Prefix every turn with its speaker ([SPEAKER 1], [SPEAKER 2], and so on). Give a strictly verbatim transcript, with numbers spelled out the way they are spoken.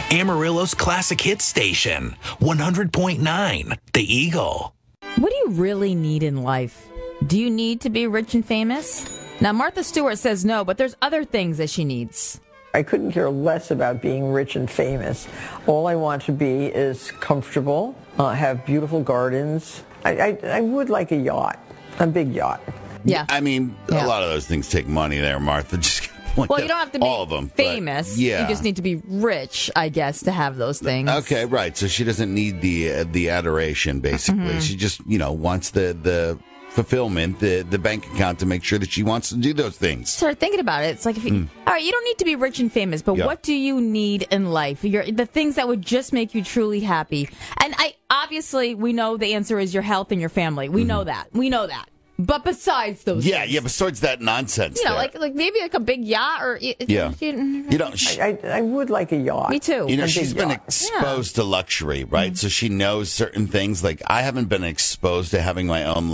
[SPEAKER 1] Amarillo's classic hit station, one hundred point nine, The Eagle.
[SPEAKER 2] What do you really need in life? Do you need to be rich and famous? Now, Martha Stewart says no, but there's other things that she needs.
[SPEAKER 3] I couldn't care less about being rich and famous. All I want to be is comfortable, uh, have beautiful gardens. I, I, I would like a yacht, a big yacht.
[SPEAKER 2] Yeah.
[SPEAKER 4] I mean,
[SPEAKER 2] Yeah.
[SPEAKER 4] a lot of those things take money there, Martha. Just
[SPEAKER 2] Well, you don't have to be
[SPEAKER 4] all of them, but
[SPEAKER 2] famous.
[SPEAKER 4] yeah.
[SPEAKER 2] You just need to be rich, I guess, to have those things.
[SPEAKER 4] Okay, right. So she doesn't need the uh, the adoration, basically.
[SPEAKER 2] Mm-hmm.
[SPEAKER 4] She just, you know, wants the the fulfillment, the the bank account to make sure that she wants to do those things.
[SPEAKER 2] Start thinking about it. It's like, if you,
[SPEAKER 4] Mm.
[SPEAKER 2] all right, you don't need to be rich and famous, but
[SPEAKER 4] Yeah.
[SPEAKER 2] what do you need in life? Your, the things that would just make you truly happy. And I obviously, we know the answer is your health and your family. We know that. We know that. But besides those
[SPEAKER 4] Mm-hmm. Yeah,
[SPEAKER 2] things,
[SPEAKER 4] yeah. Besides that nonsense,
[SPEAKER 2] you know,
[SPEAKER 4] there.
[SPEAKER 2] like like maybe like a big yacht or
[SPEAKER 4] Yeah.
[SPEAKER 2] You,
[SPEAKER 4] you don't. She,
[SPEAKER 3] I, I, I would like a yacht.
[SPEAKER 2] me too.
[SPEAKER 4] You know,
[SPEAKER 3] A
[SPEAKER 4] she's
[SPEAKER 3] big
[SPEAKER 4] been
[SPEAKER 3] yacht.
[SPEAKER 4] exposed to luxury, right? So she knows certain things. Like, I haven't been exposed to having my own